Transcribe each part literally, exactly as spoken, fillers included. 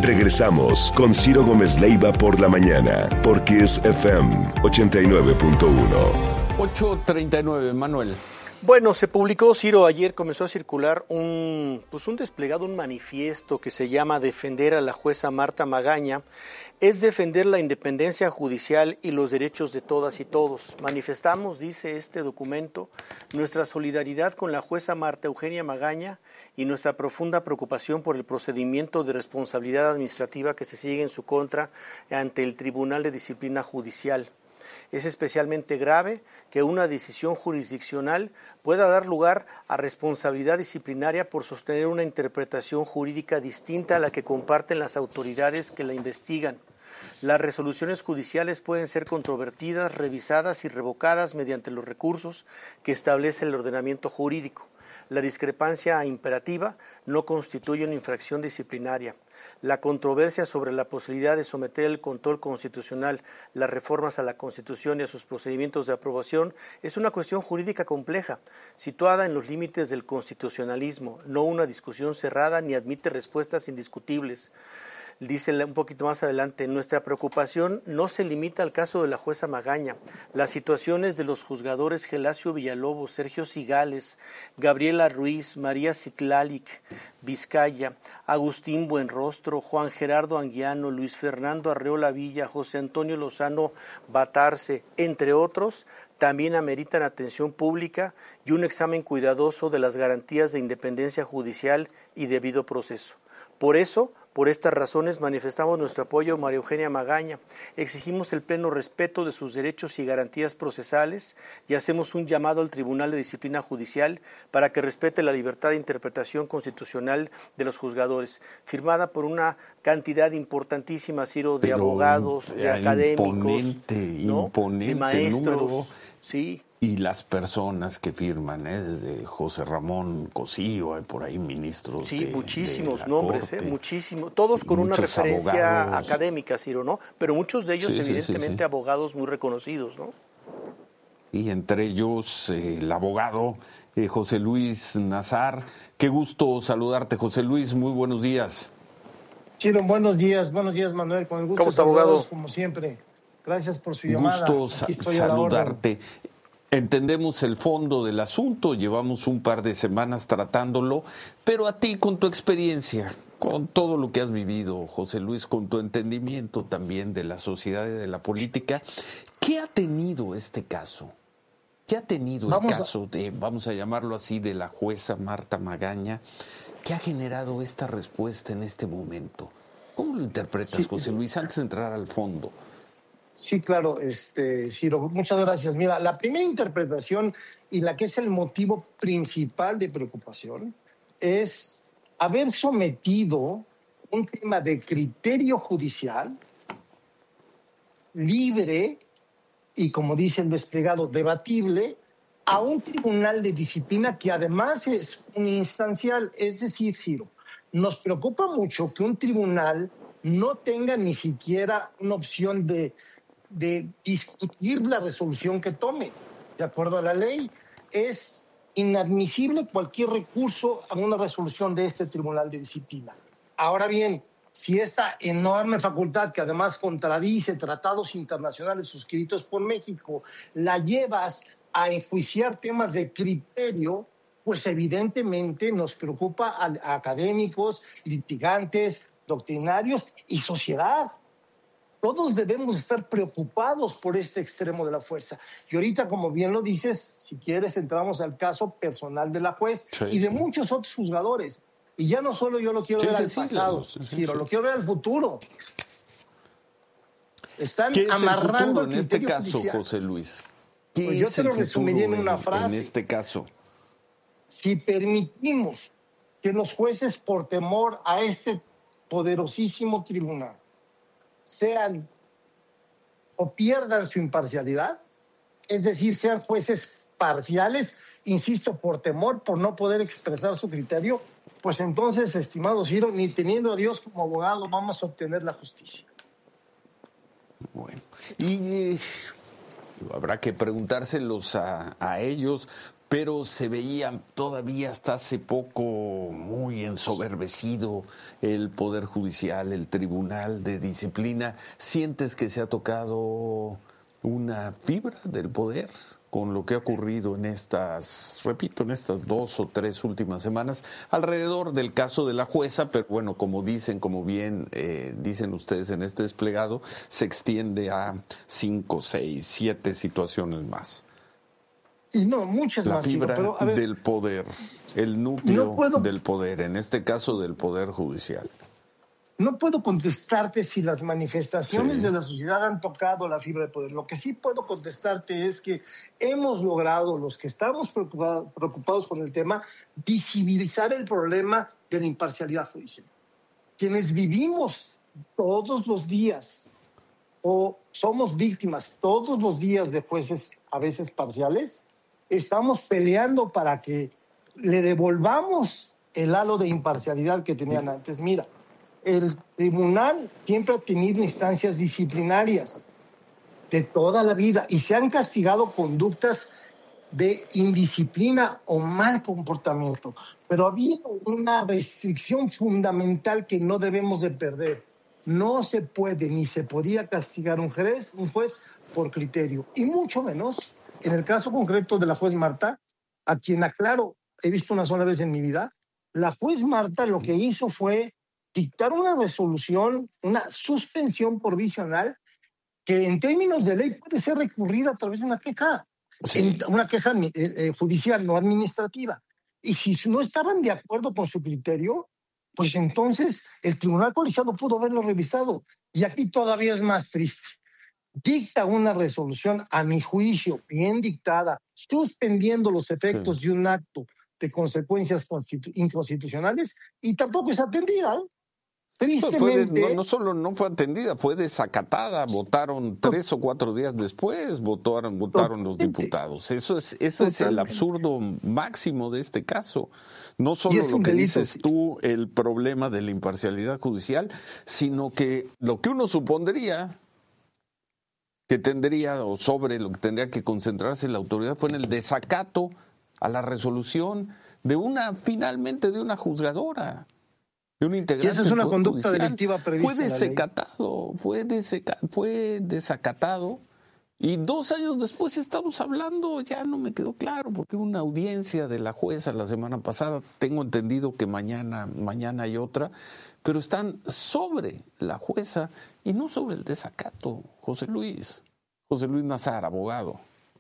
Regresamos con Ciro Gómez Leiva por la mañana, por Kiss F M ochenta y nueve punto uno. ocho treinta y nueve, Manuel. Bueno, se publicó, Ciro, ayer comenzó a circular un, pues un desplegado, un manifiesto que se llama Defender a la jueza Marta Magaña. Es defender la independencia judicial y los derechos de todas y todos. Manifestamos, dice este documento, nuestra solidaridad con la jueza Marta Eugenia Magaña y nuestra profunda preocupación por el procedimiento de responsabilidad administrativa que se sigue en su contra ante el Tribunal de Disciplina Judicial. Es especialmente grave que una decisión jurisdiccional pueda dar lugar a responsabilidad disciplinaria por sostener una interpretación jurídica distinta a la que comparten las autoridades que la investigan. Las resoluciones judiciales pueden ser controvertidas, revisadas y revocadas mediante los recursos que establece el ordenamiento jurídico. La discrepancia imperativa no constituye una infracción disciplinaria. La controversia sobre la posibilidad de someter el control constitucional, las reformas a la Constitución y a sus procedimientos de aprobación es una cuestión jurídica compleja, situada en los límites del constitucionalismo, no una discusión cerrada ni admite respuestas indiscutibles. Dice un poquito más adelante, nuestra preocupación no se limita al caso de la jueza Magaña. Las situaciones de los juzgadores Gelasio Villalobos, Sergio Cigales, Gabriela Ruiz, María Citlalic, Vizcaya, Agustín Buenrostro, Juan Gerardo Anguiano, Luis Fernando Arreola Villa, José Antonio Lozano Batarse, entre otros, también ameritan atención pública y un examen cuidadoso de las garantías de independencia judicial y debido proceso. Por eso, por estas razones manifestamos nuestro apoyo a María Eugenia Magaña, exigimos el pleno respeto de sus derechos y garantías procesales y hacemos un llamado al Tribunal de Disciplina Judicial para que respete la libertad de interpretación constitucional de los juzgadores, firmada por una cantidad importantísima, Ciro, de Pero abogados, de académicos, imponente, ¿no? imponente de maestros, número. Sí. Y las personas que firman, ¿eh? Desde José Ramón Cosío, hay por ahí ministros. Sí, de, muchísimos de nombres, ¿eh? Muchísimos, todos con una referencia abogados. académica, Ciro, ¿no? Pero muchos de ellos, sí, evidentemente, sí, sí, sí. abogados muy reconocidos, ¿no? Y entre ellos eh, el abogado eh, José Luis Nazar. Qué gusto saludarte, José Luis, muy buenos días. Ciro, buenos días, buenos días, Manuel, con el gusto ¿Cómo está, abogado? Como siempre. Gracias por su llamada. Gusto sa- saludarte. Entendemos el fondo del asunto, llevamos un par de semanas tratándolo, pero a ti, con tu experiencia, con todo lo que has vivido, José Luis, con tu entendimiento también de la sociedad y de la política, ¿qué ha tenido este caso? ¿Qué ha tenido vamos el caso de, vamos a llamarlo así, de la jueza Marta Magaña, que ha generado esta respuesta en este momento? ¿Cómo lo interpretas, sí, José Luis, antes de entrar al fondo? Sí, claro, este, Ciro, muchas gracias. Mira, la primera interpretación y la que es el motivo principal de preocupación es haber sometido un tema de criterio judicial libre y, como dice el desplegado, debatible a un tribunal de disciplina que además es uninstancial. Es decir, Ciro, nos preocupa mucho que un tribunal no tenga ni siquiera una opción de de discutir la resolución que tome. De acuerdo a la ley, es inadmisible cualquier recurso a una resolución de este Tribunal de Disciplina. Ahora bien, si esta enorme facultad, que además contradice tratados internacionales suscritos por México, la llevas a enjuiciar temas de criterio, pues evidentemente nos preocupa a, a académicos, litigantes, doctrinarios y sociedad. Todos debemos estar preocupados por este extremo de la fuerza. Y ahorita, como bien lo dices, si quieres entramos al caso personal de la juez sí, y de sí. muchos otros juzgadores. Y ya no solo yo lo quiero sí, ver sí, al sí, pasado, sí, sí, sino sí. lo quiero ver al futuro. Están ¿Qué es amarrando el futuro en este caso, judicial. José Luis? ¿Qué Pues yo es te lo el resumiría en una en, frase. En este caso. Si permitimos que los jueces, por temor a este poderosísimo tribunal, sean o pierdan su imparcialidad, es decir, sean jueces parciales, insisto, por temor, por no poder expresar su criterio, pues entonces, estimado Ciro, ni teniendo a Dios como abogado vamos a obtener la justicia. Bueno, y eh, habrá que preguntárselos a, a ellos, pero se veía todavía hasta hace poco muy ensoberbecido el Poder Judicial, el Tribunal de Disciplina. ¿Sientes que se ha tocado una fibra del poder con lo que ha ocurrido en estas, repito, en estas dos o tres últimas semanas alrededor del caso de la jueza? Pero bueno, como dicen, como bien eh, dicen ustedes en este desplegado, se extiende a cinco, seis, siete situaciones más. Y no, muchas La más. fibra Pero, a ver, del poder, el núcleo no puedo, del poder, en este caso del Poder Judicial. no puedo contestarte si las manifestaciones Sí. de la sociedad han tocado la fibra del poder. Lo que sí puedo contestarte es que hemos logrado, los que estamos preocupados, preocupados con el tema, visibilizar el problema de la imparcialidad judicial. Quienes vivimos todos los días o somos víctimas todos los días de jueces a veces parciales, estamos peleando para que le devolvamos el halo de imparcialidad que tenían antes. Mira, el tribunal siempre ha tenido instancias disciplinarias de toda la vida y se han castigado conductas de indisciplina o mal comportamiento, pero había una restricción fundamental que no debemos de perder. No se puede ni se podía castigar un juez, un juez por criterio, y mucho menos en el caso concreto de la juez Marta, a quien aclaro, he visto una sola vez en mi vida. La juez Marta lo que hizo fue dictar una resolución, una suspensión provisional que en términos de ley puede ser recurrida a través de una queja, Sí. en una queja eh, judicial, no administrativa. Y si no estaban de acuerdo con su criterio, pues entonces el tribunal colegiado pudo haberlo revisado. Y aquí todavía es más triste. Dicta una resolución, a mi juicio, bien dictada, suspendiendo los efectos sí. de un acto de consecuencias constitu- inconstitucionales, y tampoco es atendida. Tristemente. Fue, no, no solo no fue atendida, fue desacatada. Votaron tres o cuatro días después, votaron, votaron los diputados. Eso es, eso es el absurdo máximo de este caso. No solo lo que delito, dices sí. tú, el problema de la imparcialidad judicial, sino que lo que uno supondría que tendría, o sobre lo que tendría que concentrarse la autoridad, fue en el desacato a la resolución de una, finalmente, de una juzgadora. De un integrante. Y esa es una conducta judicial. Delictiva prevista. Fue desacatado, fue, deseca, fue desacatado. Y dos años después estamos hablando, ya no me quedó claro, porque hubo una audiencia de la jueza la semana pasada. Tengo entendido que mañana, mañana hay otra, pero están sobre la jueza y no sobre el desacato. José Luis, José Luis Nazar, abogado.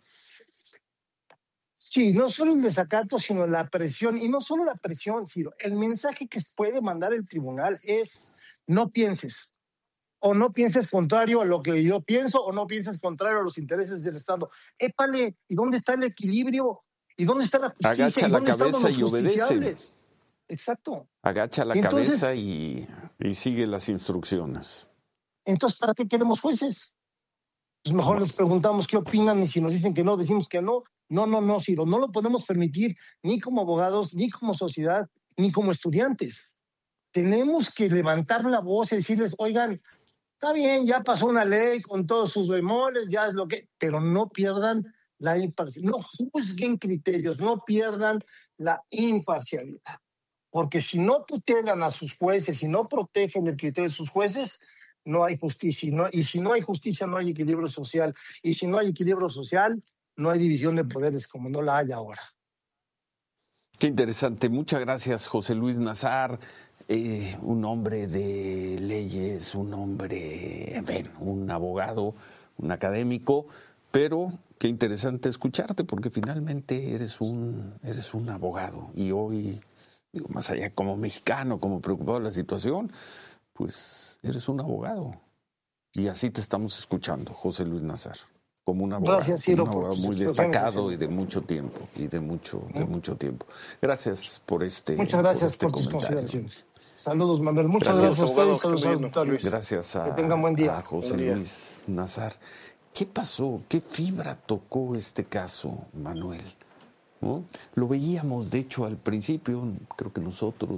Sí, no solo el desacato, sino la presión, y no solo la presión, Ciro, el mensaje que puede mandar el tribunal es: no pienses, o no pienses contrario a lo que yo pienso, o no pienses contrario a los intereses del Estado. Épale, ¿y dónde está el equilibrio? ¿Y dónde está la justicia? Agacha ¿Y la dónde cabeza y obedece. Exacto. Agacha la entonces, cabeza y, y sigue las instrucciones. Entonces, ¿para qué queremos jueces? Pues mejor les preguntamos qué opinan, y si nos dicen que no, decimos que no. No, no, no, Ciro, no lo podemos permitir ni como abogados, ni como sociedad, ni como estudiantes. Tenemos que levantar la voz y decirles: oigan, está bien, ya pasó una ley con todos sus bemoles, ya es lo que... Pero no pierdan la imparcialidad, no juzguen criterios, no pierdan la imparcialidad. Porque si no tutelan a sus jueces, si no protegen el criterio de sus jueces, no hay justicia. Y, no, y si no hay justicia, no hay equilibrio social. Y si no hay equilibrio social, no hay división de poderes como no la hay ahora. Qué interesante. Muchas gracias, José Luis Nazar. Eh, un hombre de leyes, un hombre, en fin, un abogado, un académico, pero qué interesante escucharte, porque finalmente eres un, eres un abogado. Y hoy, digo, más allá como mexicano, como preocupado de la situación, pues eres un abogado. Y así te estamos escuchando, José Luis Nazar. Como un abogado, Gracias, Ciro, un abogado muy destacado y de mucho tiempo, y de mucho, de mucho tiempo. Gracias por este Muchas gracias por, este por tus comentario. consideraciones. Saludos, Manuel. Muchas gracias, gracias a ustedes, a los auditores. Gracias a, que tengan buen día. a José Luis Nazar. ¿Qué pasó? ¿Qué fibra tocó este caso, Manuel? ¿No? Lo veíamos, de hecho, al principio, creo que nosotros,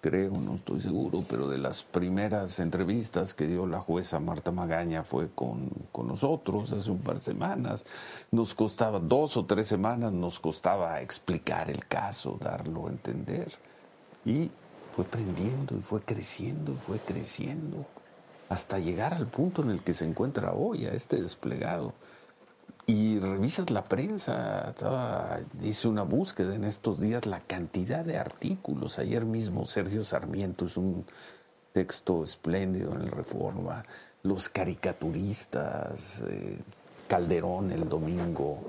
creo, no estoy seguro, pero de las primeras entrevistas que dio la jueza Marta Magaña fue con, con nosotros hace un par de semanas. Nos costaba, dos o tres semanas, nos costaba explicar el caso, darlo a entender. Y fue aprendiendo y fue creciendo y fue creciendo hasta llegar al punto en el que se encuentra hoy, a este desplegado. Y revisas la prensa, estaba, hice una búsqueda en estos días, la cantidad de artículos. Ayer mismo Sergio Sarmiento hizo un texto espléndido en el Reforma, los caricaturistas, eh, Calderón el domingo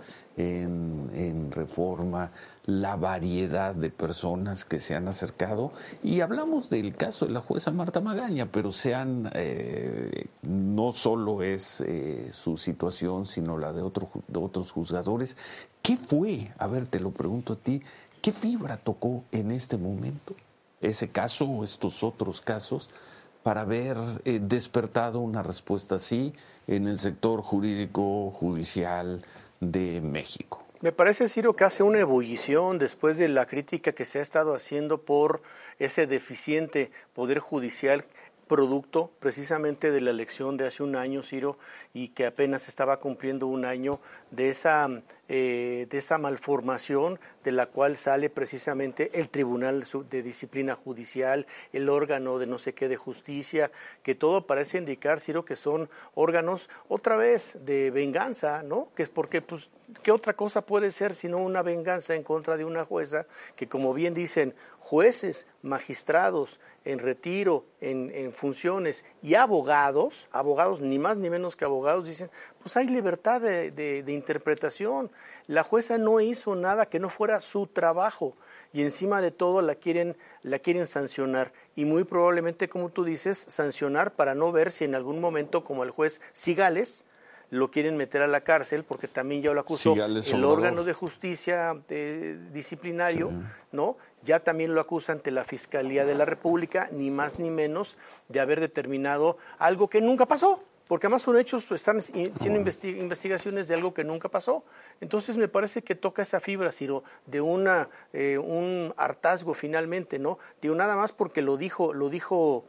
en, en Reforma, la variedad de personas que se han acercado. Y hablamos del caso de la jueza Marta Magaña, pero sean, eh, no solo es eh, su situación, sino la de, otro, de otros juzgadores. ¿Qué fue? A ver, te lo pregunto a ti, ¿qué fibra tocó en este momento ese caso o estos otros casos para haber eh, despertado una respuesta así en el sector jurídico judicial de México? Me parece, Ciro, que hace una ebullición después de la crítica que se ha estado haciendo por ese deficiente poder judicial, producto precisamente de la elección de hace un año, Ciro, y que apenas estaba cumpliendo un año de esa, eh, de esa malformación de la cual sale precisamente el Tribunal de Disciplina Judicial, el órgano de no sé qué de justicia, que todo parece indicar, Ciro, que son órganos otra vez de venganza, ¿no? Que es porque, pues, ¿qué otra cosa puede ser sino una venganza en contra de una jueza que, como bien dicen, jueces, magistrados en retiro, en, en funciones y abogados, abogados ni más ni menos que abogados, dicen, pues hay libertad de, de, de interpretación. La jueza no hizo nada que no fuera su trabajo y encima de todo la quieren, la quieren sancionar y muy probablemente, como tú dices, sancionar para no ver si en algún momento, como el juez Cigales, lo quieren meter a la cárcel porque también ya lo acusó Cigales, el órgano de justicia de, disciplinario, sí. ¿no? Ya también lo acusa ante la Fiscalía de la República, ni más ni menos de haber determinado algo que nunca pasó, porque además son hechos, están siendo investi- investigaciones de algo que nunca pasó. Entonces me parece que toca esa fibra, Ciro, de una eh, un hartazgo finalmente, ¿no? Digo, nada más porque lo dijo, lo dijo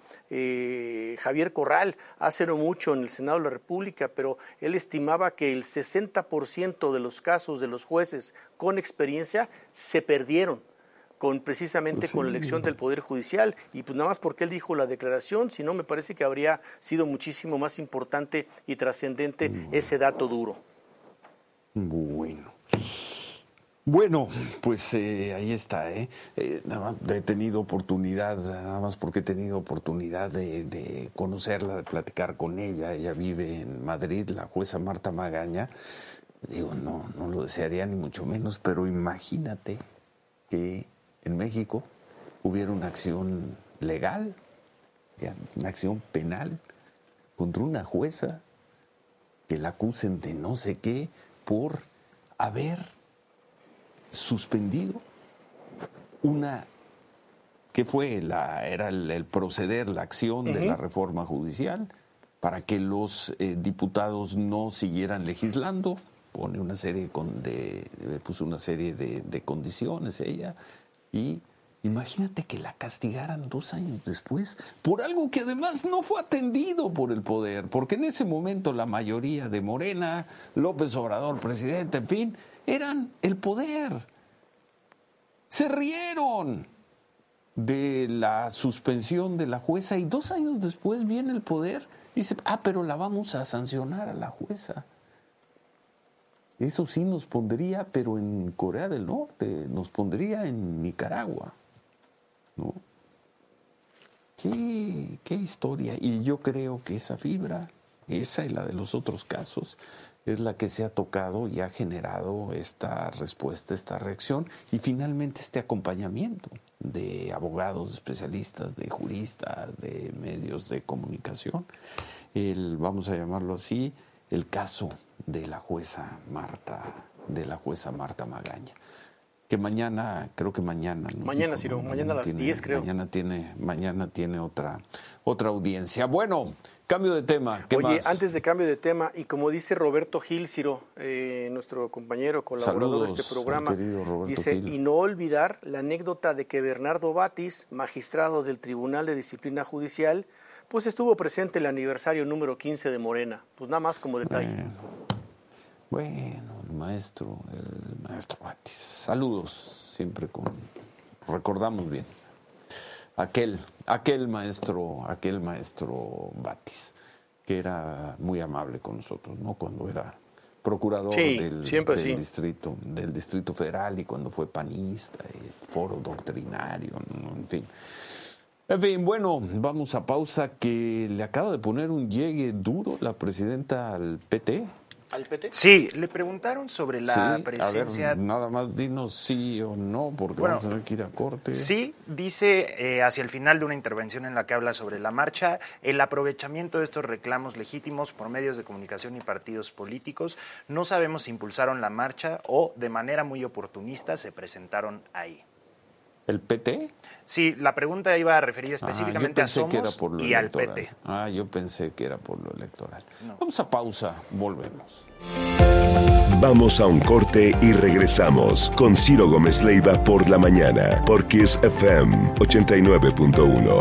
eh, Javier Corral hace no mucho en el Senado de la República, pero él estimaba que el sesenta por ciento de los casos de los jueces con experiencia se perdieron. Con precisamente pues sí. con la elección del Poder Judicial, y pues nada más porque él dijo la declaración, si no me parece que habría sido muchísimo más importante y trascendente bueno. ese dato duro. Bueno, bueno, pues eh, ahí está, ¿eh? eh nada más he tenido oportunidad, nada más porque he tenido oportunidad de, de conocerla, de platicar con ella. Ella vive en Madrid, la jueza Marta Magaña. Digo, no, no lo desearía ni mucho menos, pero imagínate que en México hubiera una acción legal, una acción penal contra una jueza que la acusen de no sé qué por haber suspendido una que fue la era el, el proceder, la acción uh-huh. de la reforma judicial para que los eh, diputados no siguieran legislando. Pone una serie con de puso una serie de, de condiciones ella. Y imagínate que la castigaran dos años después por algo que además no fue atendido por el poder, porque en ese momento la mayoría de Morena, López Obrador, presidente, en fin, eran el poder. Se rieron de la suspensión de la jueza y dos años después viene el poder y dice, ah, pero la vamos a sancionar a la jueza. Eso sí nos pondría, pero en Corea del Norte, nos pondría en Nicaragua, ¿no? ¿Qué, qué historia? Y yo creo que esa fibra, esa y la de los otros casos, es la que se ha tocado y ha generado esta respuesta, esta reacción y finalmente este acompañamiento de abogados, especialistas, de juristas, de medios de comunicación. El, vamos a llamarlo así, el caso de la jueza Marta, de la jueza Marta Magaña, que mañana, creo que mañana. Mañana, Ciro, mañana, mañana a las tiene, diez, creo. Mañana tiene, mañana tiene otra, otra audiencia. Bueno, Cambio de tema. ¿Qué Oye, más? antes de cambio de tema, y como dice Roberto Gil, Ciro, eh, nuestro compañero colaborador Saludos, de este programa, dice, Gil. y no olvidar la anécdota de que Bernardo Batis, magistrado del Tribunal de Disciplina Judicial, pues estuvo presente el aniversario número quince de Morena. Pues nada más como detalle. Bueno, bueno el maestro, el maestro Batis. Saludos, siempre con... Recordamos bien. Aquel, aquel maestro, aquel maestro Batis, que era muy amable con nosotros, ¿no? Cuando era procurador sí, del, siempre del sí. distrito, del Distrito Federal, y cuando fue panista, y foro doctrinario, ¿no? En fin. En fin, bueno, vamos a pausa, que le acaba de poner un llegue duro la presidenta al P T. ¿Al P T? Sí, le preguntaron sobre la sí, presencia... A ver, nada más dinos sí o no, porque bueno, vamos a tener que ir a corte. Sí, dice eh, hacia el final de una intervención en la que habla sobre la marcha, el aprovechamiento de estos reclamos legítimos por medios de comunicación y partidos políticos. No sabemos si impulsaron la marcha o de manera muy oportunista se presentaron ahí. ¿El P T? Sí, la pregunta iba a referir específicamente ah, a Somos y electoral. al P T. Ah, yo pensé que era por lo electoral. No. Vamos a pausa, volvemos. Vamos a un corte y regresamos con Ciro Gómez Leiva por la mañana, por Kiss F M ochenta y nueve punto uno.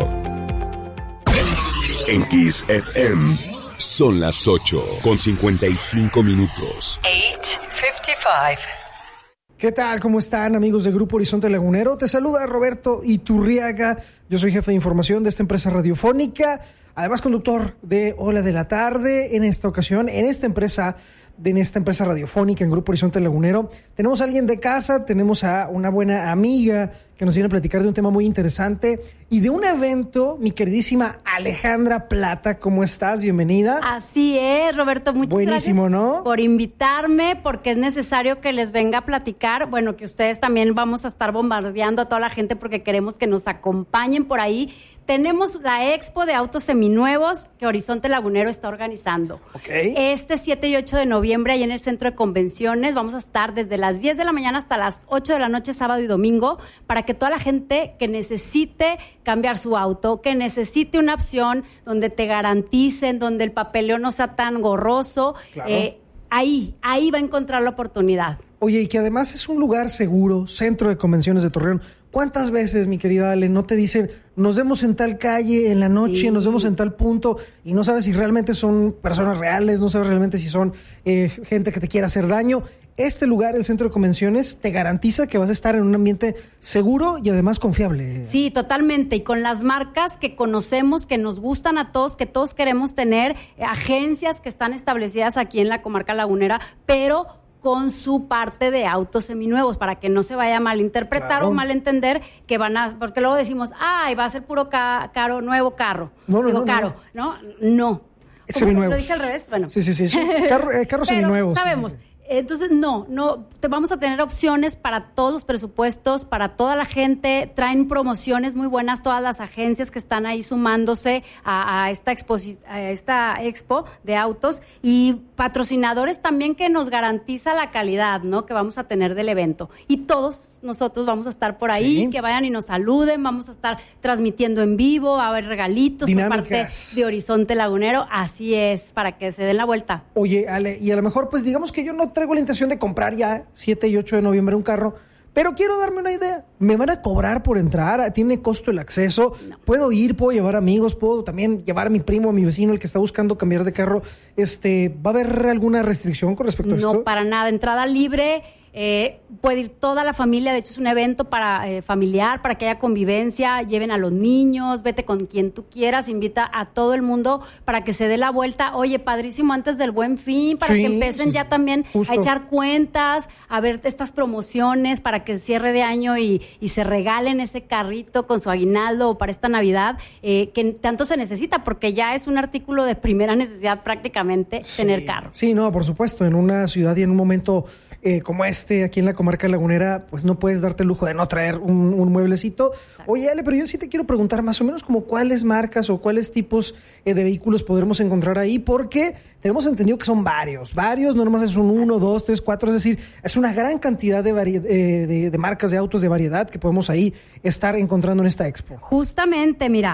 En Kiss F M son las ocho con cincuenta y cinco minutos. ocho cincuenta y cinco. ¿Qué tal? ¿Cómo están, amigos del Grupo Horizonte Lagunero? Te saluda Roberto Iturriaga. Yo soy jefe de información de esta empresa radiofónica, además conductor de Hola de la Tarde. En esta ocasión, en esta empresa, en esta empresa radiofónica, en Grupo Horizonte Lagunero, tenemos a alguien de casa, tenemos a una buena amiga que nos viene a platicar de un tema muy interesante y de un evento, mi queridísima Alejandra Plata. ¿Cómo estás? Bienvenida. Así es, Roberto, muchas Buenísimo, gracias ¿no? por invitarme, porque es necesario que les venga a platicar, bueno, que ustedes también vamos a estar bombardeando a toda la gente porque queremos que nos acompañen por ahí. Tenemos la Expo de Autos Seminuevos que Horizonte Lagunero está organizando. Okay. Este siete y ocho de noviembre, ahí en el Centro de Convenciones, vamos a estar desde las diez de la mañana hasta las ocho de la noche, sábado y domingo, para que toda la gente que necesite cambiar su auto, que necesite una opción donde te garanticen, donde el papeleo no sea tan gorroso, claro. eh, ahí, ahí va a encontrar la oportunidad. Oye, y que además es un lugar seguro, Centro de Convenciones de Torreón. ¿Cuántas veces, mi querida Ale, no te dicen, nos vemos en tal calle en la noche, sí. nos vemos en tal punto, y no sabes si realmente son personas reales, no sabes realmente si son eh, gente que te quiera hacer daño? Este lugar, el Centro de Convenciones, te garantiza que vas a estar en un ambiente seguro y además confiable. Sí, totalmente. Y con las marcas que conocemos, que nos gustan a todos, que todos queremos tener, eh, agencias que están establecidas aquí en la comarca lagunera, pero con su parte de autos seminuevos, para que no se vaya a malinterpretar claro. o malentender que van a, porque luego decimos, ay, va a ser puro ca- caro, nuevo carro. No, no, Digo, no, caro, ¿no? No. Seminuevos. ¿Lo dije al revés? Bueno. Sí, sí, sí. sí. Carro, eh, carros Pero seminuevos. sabemos. Sí, sí, sí. Entonces, no, no, te vamos a tener opciones para todos los presupuestos, para toda la gente. Traen promociones muy buenas todas las agencias que están ahí sumándose a, a, esta, exposi- a esta expo de autos, y patrocinadores también que nos garantiza la calidad, ¿no?, que vamos a tener del evento. Y todos nosotros vamos a estar por ahí, sí. que vayan y nos saluden, vamos a estar transmitiendo en vivo, va a haber regalitos Dinámicas. Por parte de Horizonte Lagunero. Así es, para que se den la vuelta. Oye, Ale, y a lo mejor, pues digamos que yo no traigo la intención de comprar ya siete y ocho de noviembre un carro, pero quiero darme una idea. ¿Me van a cobrar por entrar? ¿Tiene costo el acceso? No. ¿Puedo ir? ¿Puedo llevar amigos? ¿Puedo también llevar a mi primo, a mi vecino, el que está buscando cambiar de carro? Este, ¿va a haber alguna restricción con respecto a no, esto? No, para nada. Entrada libre. Eh, puede ir toda la familia, de hecho es un evento para eh, familiar, para que haya convivencia, lleven a los niños, vete con quien tú quieras, invita a todo el mundo para que se dé la vuelta. Oye, padrísimo, antes del Buen Fin, para sí, que empiecen sí, ya también justo. a echar cuentas, a ver estas promociones para que cierre de año y, y se regalen ese carrito con su aguinaldo o para esta Navidad, eh, que tanto se necesita, porque ya es un artículo de primera necesidad prácticamente sí, tener carro. Sí, no, por supuesto, en una ciudad y en un momento eh, como este, aquí en la comarca lagunera, pues no puedes darte el lujo de no traer un, un mueblecito. Exacto. Oye, Ale, pero yo sí te quiero preguntar más o menos como cuáles marcas o cuáles tipos eh, de vehículos podremos encontrar ahí, porque tenemos entendido que son varios, varios, no nomás es un uno, dos, tres, cuatro, es decir, es una gran cantidad de, vari- eh, de, de marcas de autos de variedad que podemos ahí estar encontrando en esta expo. Justamente, mira,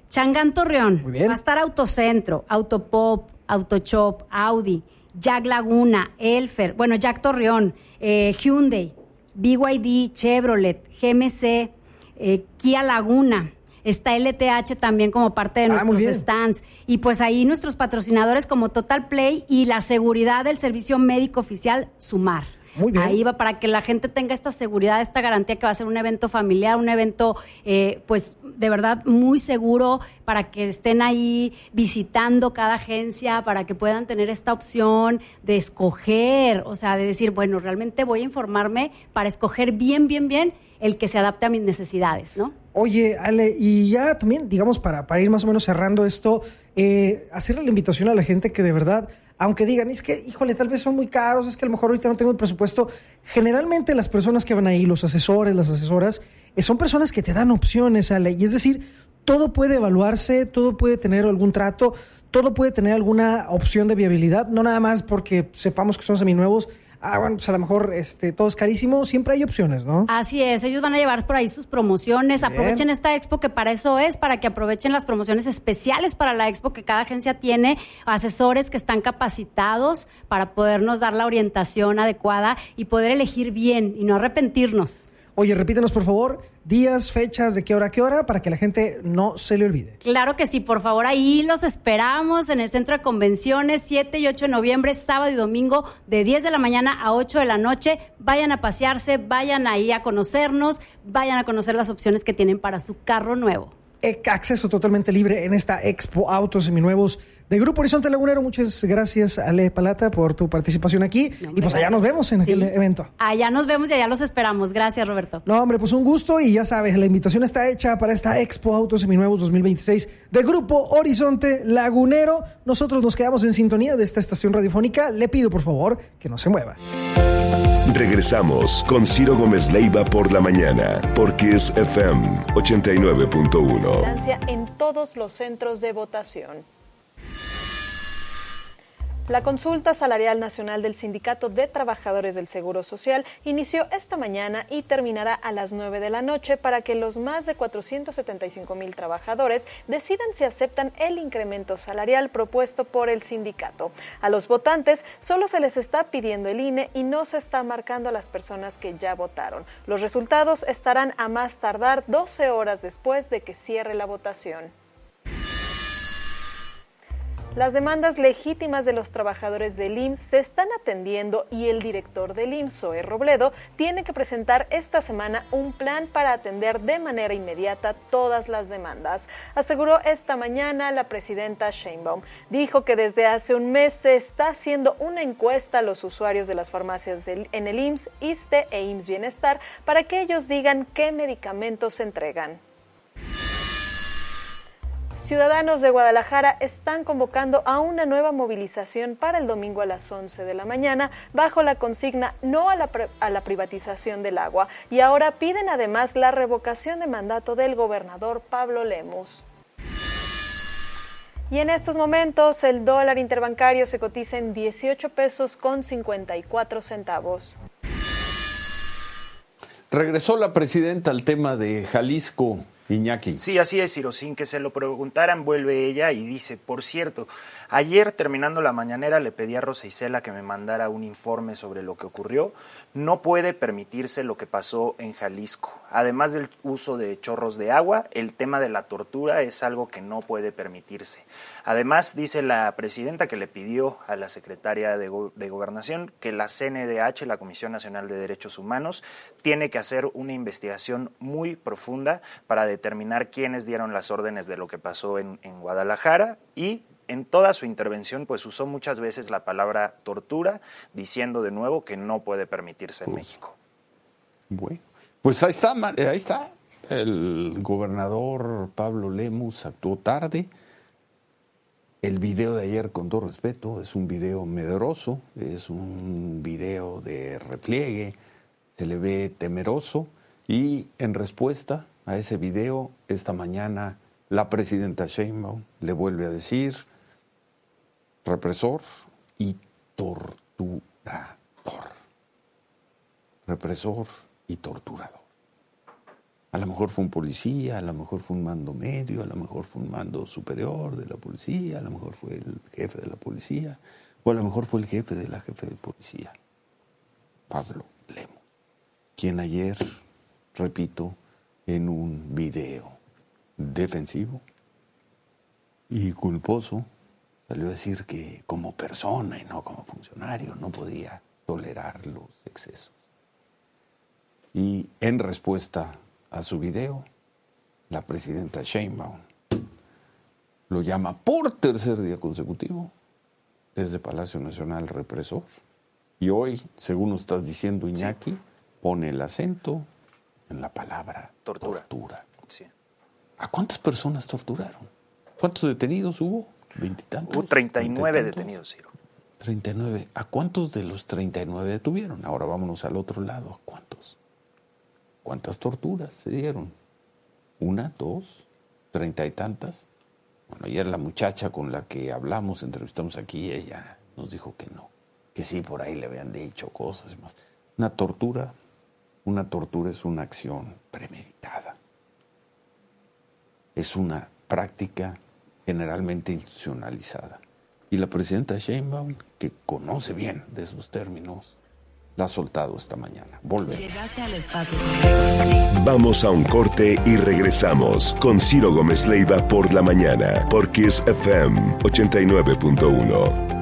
Changán Torreón. Muy bien. Va a estar Autocentro, Autopop, Autoshop, Audi, Jack Laguna, Elfer, bueno, Jack Torreón, eh, Hyundai, B Y D, Chevrolet, G M C, eh, Kia Laguna. Está L T H también como parte de Ah, nuestros muy bien. stands. Y pues ahí nuestros patrocinadores como Total Play y la seguridad del servicio médico oficial Sumar. Muy bien. Ahí va para que la gente tenga esta seguridad, esta garantía que va a ser un evento familiar, un evento eh, pues de verdad muy seguro para que estén ahí visitando cada agencia, para que puedan tener esta opción de escoger, o sea, de decir, bueno, realmente voy a informarme para escoger bien, bien, bien el que se adapte a mis necesidades, ¿no? Oye, Ale, y ya también, digamos, para, para ir más o menos cerrando esto, eh, hacerle la invitación a la gente que de verdad, aunque digan, es que, híjole, tal vez son muy caros, es que a lo mejor ahorita no tengo el presupuesto, generalmente las personas que van ahí, los asesores, las asesoras, eh, son personas que te dan opciones, Ale, y es decir, todo puede evaluarse, todo puede tener algún trato, todo puede tener alguna opción de viabilidad, no nada más porque sepamos que son seminuevos. Ah, bueno, pues a lo mejor este, todo es carísimo, siempre hay opciones, ¿no? Así es, ellos van a llevar por ahí sus promociones, Bien. aprovechen esta expo que para eso es, para que aprovechen las promociones especiales para la expo que cada agencia tiene, asesores que están capacitados para podernos dar la orientación adecuada y poder elegir bien y no arrepentirnos. Oye, repítenos por favor, días, fechas, de qué hora a qué hora, para que la gente no se le olvide. Claro que sí, por favor, ahí los esperamos en el Centro de Convenciones, siete y ocho de noviembre, sábado y domingo, de diez de la mañana a ocho de la noche. Vayan a pasearse, vayan ahí a conocernos, vayan a conocer las opciones que tienen para su carro nuevo. Acceso totalmente libre en esta Expo Autos Seminuevos de Grupo Horizonte Lagunero. Muchas gracias, Ale Palata, por tu participación aquí. No, y pues allá gracias. nos vemos en aquel Sí. evento. Allá nos vemos y allá los esperamos. Gracias, Roberto. No, hombre, pues un gusto y ya sabes, la invitación está hecha para esta Expo Autos Seminuevos dos mil veintiséis de Grupo Horizonte Lagunero. Nosotros nos quedamos en sintonía de esta estación radiofónica. Le pido, por favor, que no se mueva. Regresamos con Ciro Gómez Leiva por la mañana, por Kiss F M ochenta y nueve punto uno. En todos los centros de votación. La consulta salarial nacional del Sindicato de Trabajadores del Seguro Social inició esta mañana y terminará a las nueve de la noche para que los más de cuatrocientos setenta y cinco mil trabajadores decidan si aceptan el incremento salarial propuesto por el sindicato. A los votantes solo se les está pidiendo el I N E y no se está marcando a las personas que ya votaron. Los resultados estarán a más tardar doce horas después de que cierre la votación. Las demandas legítimas de los trabajadores del I M S S se están atendiendo y el director del I M S S, Zoe Robledo, tiene que presentar esta semana un plan para atender de manera inmediata todas las demandas. Aseguró esta mañana la presidenta Sheinbaum. Dijo que desde hace un mes se está haciendo una encuesta a los usuarios de las farmacias del, en el I M S S, ISSSTE e I M S S Bienestar para que ellos digan qué medicamentos se entregan. Ciudadanos de Guadalajara están convocando a una nueva movilización para el domingo a las once de la mañana bajo la consigna no a la, a la privatización del agua y ahora piden además la revocación de mandato del gobernador Pablo Lemus. Y en estos momentos el dólar interbancario se cotiza en dieciocho pesos con cincuenta y cuatro centavos. Regresó la presidenta al tema de Jalisco. Iñaki. Sí, así es, Ciro, sin que se lo preguntaran, vuelve ella y dice, por cierto, ayer terminando la mañanera le pedí a Rosa Isela que me mandara un informe sobre lo que ocurrió. No puede permitirse lo que pasó en Jalisco. Además del uso de chorros de agua, el tema de la tortura es algo que no puede permitirse. Además, dice la presidenta que le pidió a la secretaria de, Go- de Gobernación que la C N D H, la Comisión Nacional de Derechos Humanos, tiene que hacer una investigación muy profunda para determinar quiénes dieron las órdenes de lo que pasó en, en Guadalajara y en toda su intervención pues usó muchas veces la palabra tortura, diciendo de nuevo que no puede permitirse en Uf. México. Bueno, pues ahí está, ahí está. El gobernador Pablo Lemus actuó tarde. El video de ayer, con todo respeto, es un video medroso, es un video de repliegue, se le ve temeroso y en respuesta a ese video, esta mañana la presidenta Sheinbaum le vuelve a decir represor y torturador. Represor y torturador. A lo mejor fue un policía, a lo mejor fue un mando medio, a lo mejor fue un mando superior de la policía, a lo mejor fue el jefe de la policía, o a lo mejor fue el jefe de la jefe de policía, Pablo Lemos, quien ayer, repito, en un video defensivo y culposo, salió a decir que como persona y no como funcionario no podía tolerar los excesos. Y en respuesta a su video, la presidenta Sheinbaum lo llama por tercer día consecutivo desde Palacio Nacional represor. Y hoy, según nos estás diciendo, Iñaki, sí, pone el acento en la palabra tortura. tortura. Sí. ¿A cuántas personas torturaron? ¿Cuántos detenidos hubo? ¿Veintitantos? Hubo treinta y nueve detenidos, Ciro. treinta y nueve. ¿A cuántos de los treinta y nueve detuvieron? Ahora vámonos al otro lado. ¿A cuántos? ¿Cuántas torturas se dieron? ¿Una, dos, treinta y tantas? Bueno, ayer la muchacha con la que hablamos, entrevistamos aquí, ella nos dijo que no, que sí, por ahí le habían dicho cosas y más. Una tortura, una tortura es una acción premeditada. Es una práctica generalmente institucionalizada. Y la presidenta Sheinbaum, que conoce bien de esos términos, la ha soltado esta mañana. Volvemos. Llegaste al espacio. Vamos a un corte y regresamos con Ciro Gómez Leiva por la mañana, por Kiss F M ochenta y nueve punto uno.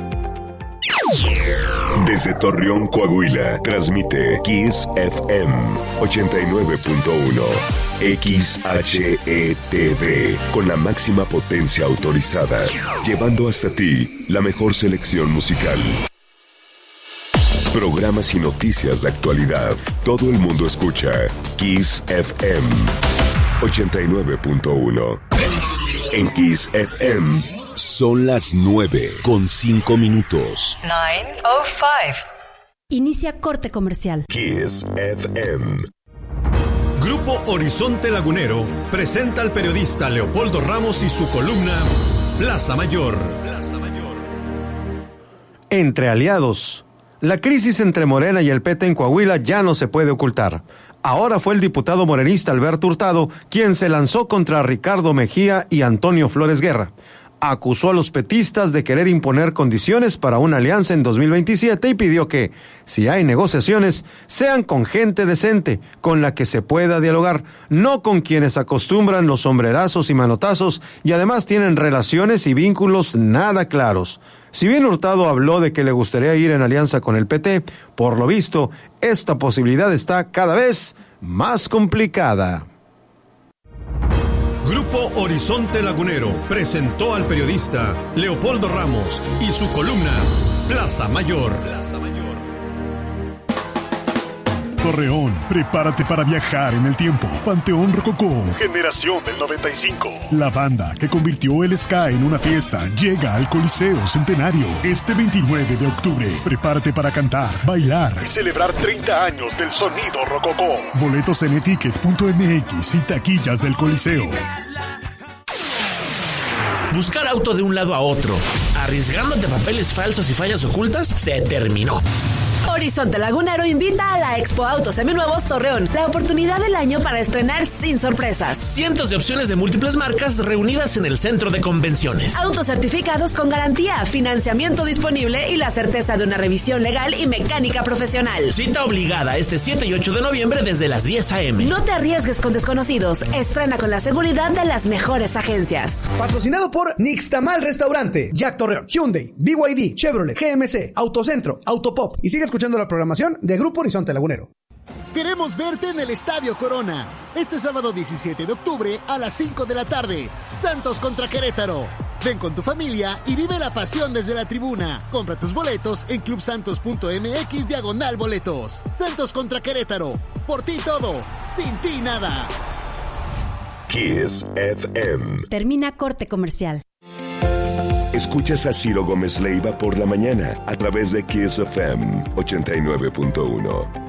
Desde Torreón, Coahuila, transmite Kiss F M ochenta y nueve punto uno. X H E T V, con la máxima potencia autorizada, llevando hasta ti la mejor selección musical. Programas y noticias de actualidad. Todo el mundo escucha Kiss F M ochenta y nueve punto uno. En Kiss F M son las nueve con cinco minutos. nueve oh cinco. Inicia corte comercial. Kiss F M. Grupo Horizonte Lagunero presenta al periodista Leopoldo Ramos y su columna Plaza Mayor. Plaza Mayor. Entre aliados. La crisis entre Morena y el P T en Coahuila ya no se puede ocultar. Ahora fue el diputado morenista Alberto Hurtado quien se lanzó contra Ricardo Mejía y Antonio Flores Guerra. Acusó a los petistas de querer imponer condiciones para una alianza en dos mil veintisiete y pidió que, si hay negociaciones, sean con gente decente, con la que se pueda dialogar, no con quienes acostumbran los sombrerazos y manotazos y además tienen relaciones y vínculos nada claros. Si bien Hurtado habló de que le gustaría ir en alianza con el P T, por lo visto, esta posibilidad está cada vez más complicada. Grupo Horizonte Lagunero presentó al periodista Leopoldo Ramos y su columna Plaza Mayor. Plaza Mayor. Torreón, prepárate para viajar en el tiempo. Panteón Rococó, generación del noventa y cinco. La banda que convirtió el ska en una fiesta llega al Coliseo Centenario este veintinueve de octubre. Prepárate para cantar, bailar y celebrar treinta años del sonido Rococó. Boletos en etiquet punto m x y taquillas del Coliseo. Buscar auto de un lado a otro, arriesgándote papeles falsos y fallas ocultas, se terminó. Horizonte Lagunero invita a la Expo Autos Seminuevos Torreón, la oportunidad del año para estrenar sin sorpresas. Cientos de opciones de múltiples marcas reunidas en el centro de convenciones. Autos certificados con garantía, financiamiento disponible y la certeza de una revisión legal y mecánica profesional. Cita obligada este siete y ocho de noviembre desde las diez a eme. No te arriesgues con desconocidos. Estrena con la seguridad de las mejores agencias. Patrocinado por Nixtamal Restaurante, Jack Torreón, Hyundai, B Y D, Chevrolet, G M C, Autocentro, Autopop. Y sigue escuchando la programación de Grupo Horizonte Lagunero. Queremos verte en el Estadio Corona. Este sábado diecisiete de octubre a las cinco de la tarde. Santos contra Querétaro. Ven con tu familia y vive la pasión desde la tribuna. Compra tus boletos en clubsantos punto m x diagonal boletos. Santos contra Querétaro. Por ti todo, sin ti nada. Kiss F M. Termina corte comercial. Escuchas a Ciro Gómez Leiva por la mañana a través de Kiss F M ochenta y nueve punto uno.